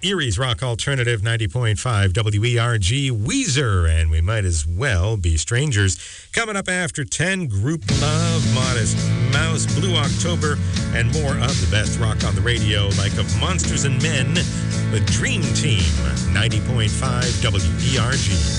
Erie's Rock Alternative 90.5 WERG, Weezer, and we might as well be strangers. Coming up after 10, Group Love, Modest Mouse, Blue October, and more of the best rock on the radio, like of Monsters and Men with Dream Team 90.5 WERG.